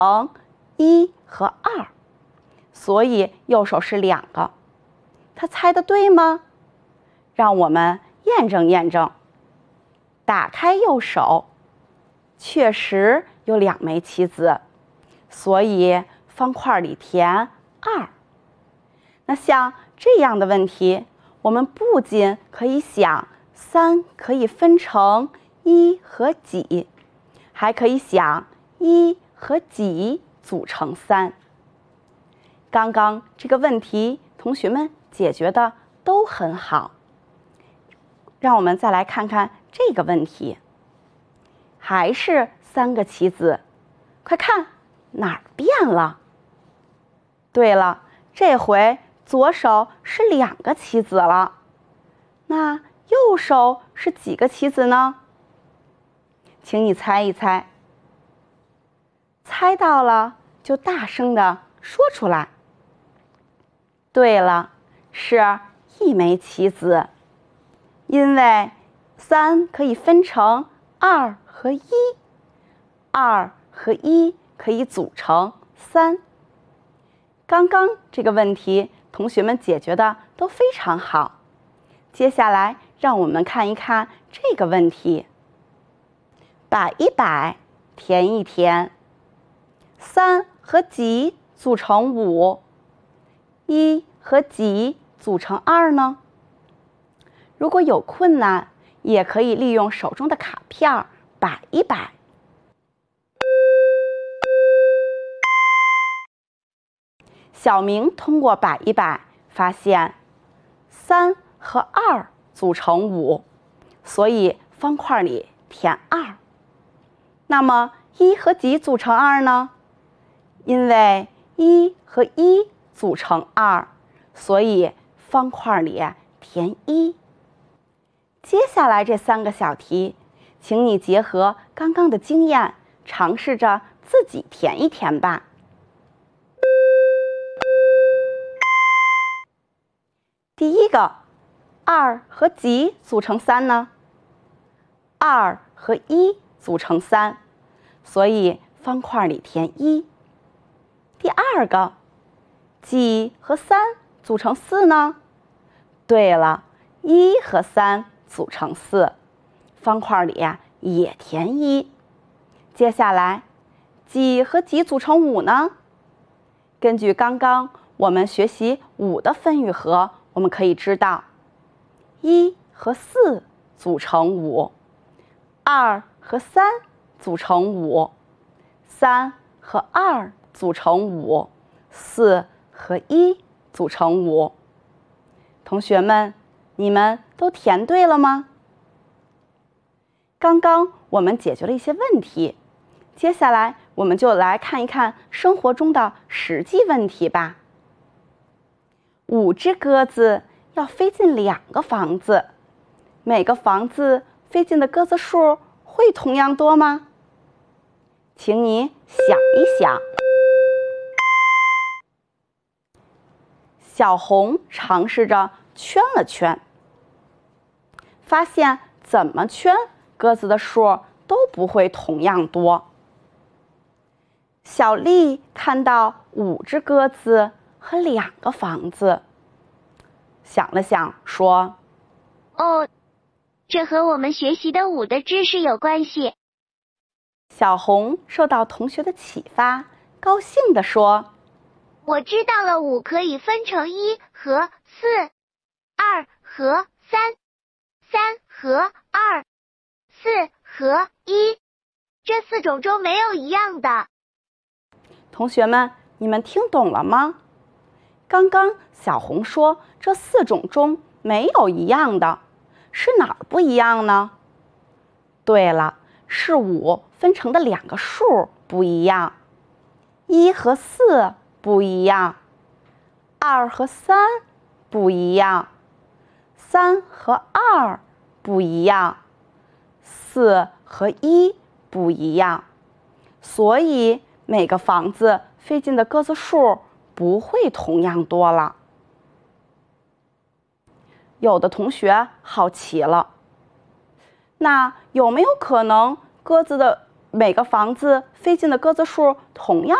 1和2，所以右手是2个。他猜的对吗？让我们验证验证。打开右手，确实有2枚棋子，所以方块里填2。那像这样的问题，我们不仅可以想3可以分成1和几，还可以想1和几组成3。刚刚这个问题，同学们解决的都很好。让我们再来看看这个问题，还是3个棋子，快看哪儿变了？对了，这回左手是2个棋子了，那右手是几个棋子呢？请你猜一猜。猜到了就大声地说出来。对了，是1枚棋子，因为3可以分成2和1，2和1可以组成3。刚刚这个问题，同学们解决的都非常好。接下来，让我们看一看这个问题。摆一摆，填一填，3和几组成5，1和几组成2呢？如果有困难，也可以利用手中的卡片摆一摆。小明通过摆一摆，发现3和2组成5，所以方块里填2。那么1和几组成2呢？因为1和1组成2，所以方块里填1。接下来这3个小题，请你结合刚刚的经验，尝试着自己填一填吧。第一个，2和几组成3呢？2和1组成3，所以方块里填1。第二个，几和3组成4呢？对了，1和3组成4，方块里也填1。接下来，几和几组成5呢？根据刚刚我们学习5的分与合，我们可以知道，1和4组成5，2和3组成5，3和2组成5，4和1组成5。同学们，你们都填对了吗？刚刚我们解决了一些问题，接下来我们就来看一看生活中的实际问题吧。5只鸽子要飞进2个房子，每个房子飞进的鸽子数会同样多吗？请你想一想。小红尝试着圈了圈，发现怎么圈鸽子的数都不会同样多。小丽看到5只鸽子和2个房子，想了想说：“ 哦，这和我们学习的5的知识有关系。” 小红受到同学的启发，高兴地说：“ 我知道了，5可以分成1和4，2和3，3和2，4和1，这4种中没有一样的。” 同学们，你们听懂了吗？刚刚小红说这4种中没有一样的，是哪儿不一样呢？对了，是5分成的2个数不一样，1和4不一样，2和3不一样，3和2不一样，4和1不一样，所以每个房子飞进的鸽子数不会同样多了。有的同学好奇了，那有没有可能鸽子的每个房子飞进的鸽子数同样